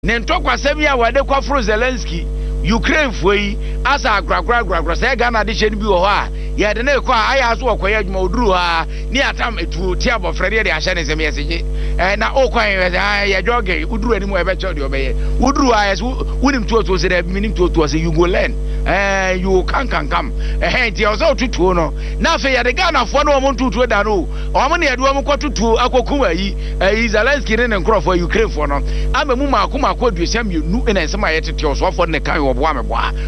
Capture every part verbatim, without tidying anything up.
Nentokwa semia wade kwa fro Zelensky Ukraine foi asa agragra agragra say Ghana de hye bi wo ha ye de na kwa aya so okoye adwuma oduru ha ni atam etu ti abofrede de ahye ne sem yeseje eh na okwan ye joge uduru ani mu e be che de obeye uduru ha yes unim to to say de minim to to say you go learn eh you can can come eh ti o so tutu no na fe ye de Ghana fo no mo tutu da no o mo ne ye de o mo kotutu akoku ayi eh Zelensky ne nkrofo Ukraine fo no amemu maako maako aduosia mienu ena ensem ayetete o so fo ne kan in our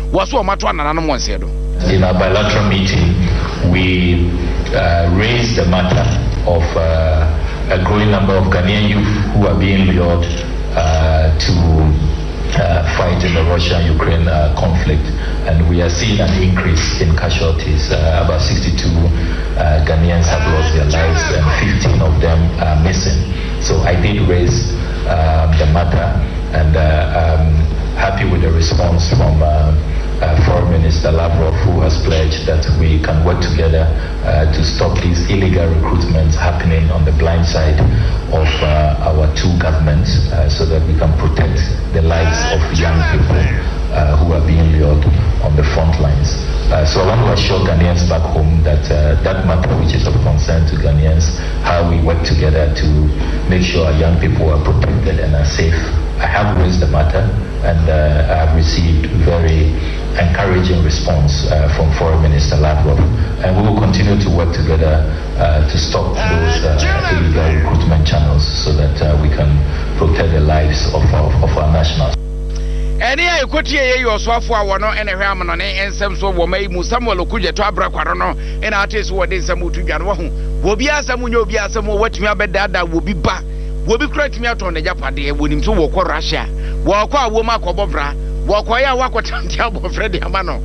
bilateral meeting, we uh, raised the matter of uh, a growing number of Ghanaian youth who are being lured uh, to uh, fight in the Russia-Ukraine uh, conflict, and we are seeing an increase in casualties. Uh, about sixty-two uh, Ghanaians have lost their lives, and fifteen of them are missing. So I did raise uh, the matter, and uh, um, happy with the response from uh, uh, Foreign Minister Lavrov, who has pledged that we can work together uh, to stop these illegal recruitments happening on the blind side of uh, our two governments, uh, so that we can protect the lives of young people uh, who are being lured on the front lines. Uh, so I want to assure Ghanaians back home that uh, that matter, which is of concern to Ghanaians, how we work together to make sure our young people are protected and are safe. I have raised the matter, and uh, I have received very encouraging response uh, from Foreign Minister Lavrov, and we will continue to work together uh, to stop those uh, illegal recruitment channels so that uh, we can protect the lives of our, of our nationals. Any I could hear your software or no any ramon and some so will make Samuel Kuja to Abraquarano and artists who are in some to Ganwahu. Will be as some will be as some what me about that will be back. Will be correct me out on the Japade when him to walk Russia. Walk a woman cobobra, walk wire walk what Tiabo Freddy Amano.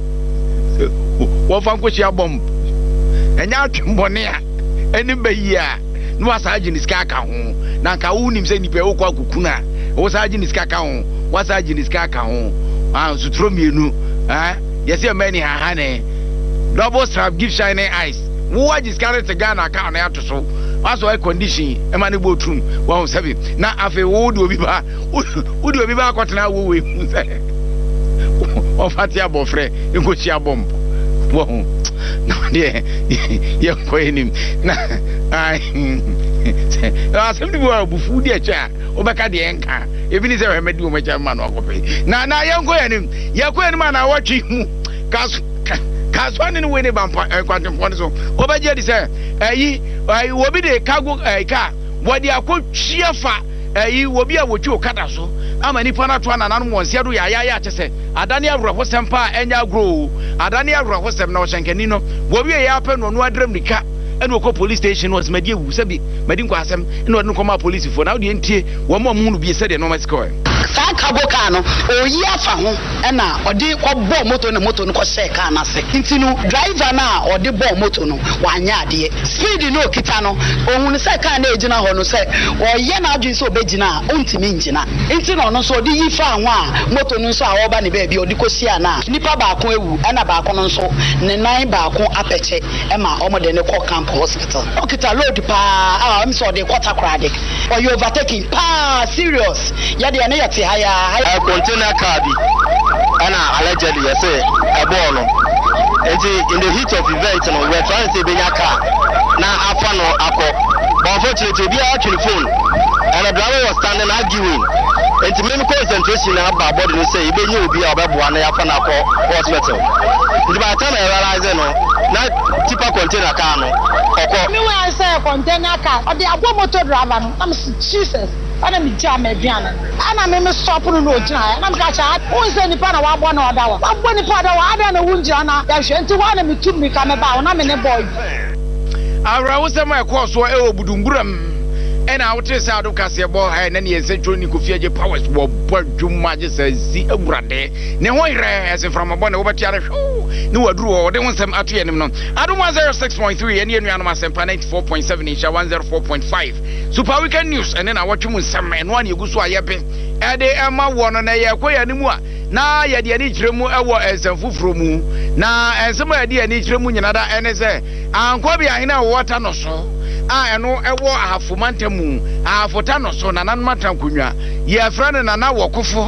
What Fancosia bomb. And now Timbonia, any beya, no Sergeant is Kaka, Nanka unim send the Peoka Kukuna, was Sergeant is Kaka, was Sergeant is Kaka, ah, so throw me no, ah, yes, your many honey. Double strap give shining eyes. What is carried to Ghana account after so? As a condition, a man go through one seven. Now, after wood will be back, would you be back what now we say? Of Fatia Bofre, you could see a bomb. Whoa, no, dear, you're calling him. I simply were before dear chair, or back at the anchor. Even if I met you, my man, or copy. Now, now, young Queen, young Queen man, I watch you. Cause Cause one in the way about quantum points. Over Jerry said, I will be the cargo car. What they are called sheer fat, you will be a wood you cut us. I'm a Nipana Twan and I'm one Seru Yaya to say, Adania Rahosempa and ya grow, Adania Rahosem no Shankanino, what we happen on one dream the cat. And Woko police station was Media Sabi, Medinquasem, and no come out police for now the N T, one more moon will be said in no score. Cabocano, or Yafa, and now, or the bomb motor and motor no say, can I say, Intino, driver now, or the bomb motor no, one yard, speedy no Kitano, or when the second agent or say, or Yana so Begina, Untimingina, Intino, no so the Ifa one, motor no so Albany baby or the Cosiana, Nipa Baco, and a Bacon so, Nine Baco Apeche, Emma, Omo de Neco Camp Hospital. Okita load pa, I'm sorry, quarter craddick, or you overtaking pa, serious, Yadi and a container car and allegedly I say a ball. In the heat of event, we're trying to say a car. Now I found Apple. But unfortunately, we are actually phone. And the driver was standing arguing. And to make concentration about body to say, you will be about one Apple hospital. By the time I realize, not typical container car. No, I say a container car or the Apple motor driver. I'm Jesus. I'm a jam Diana. And I'm a stop on the road tonight. I'm catch out. Who is any part of one or that? I'm going to put a don't know who Jana. There's one and me to me come about. I'm in a boy. I was somewhere across where I would do. And I would say, I don't cast your boy, and then he said, Johnny Kufia powers were but you might just see a brade. No one as from a bonnet over Tiara. No, I drew or they want some at the end. I don't want zero six point three and Yan Mass and Planet four point seven inch, one zero four point five. Super Weekend News, and then I watch you with some and one you go so I yapping. And they are my one and I acquire anymore. Now, ya the Anitremu, our as a Fufrumu. Now, and some idea Nitremu, another, and I say, I'm quite behind our water no so. a eno ewo ahafomanta mu ahafota no so nananom atankonwa ye afra ne nana wokofo